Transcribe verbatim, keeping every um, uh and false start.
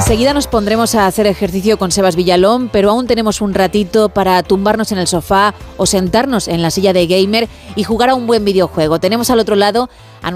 Enseguida nos pondremos a hacer ejercicio con Sebas Villalón, pero aún tenemos un ratito para tumbarnos en el sofá o sentarnos en la silla de gamer y jugar a un buen videojuego. Tenemos al otro lado a